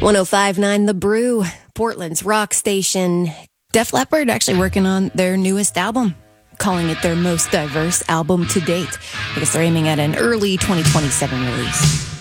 105.9 The Brew, Portland's rock station. Def Leppard actually working on their newest album, calling it their most diverse album to date. I guess they're aiming at an early 2027 release.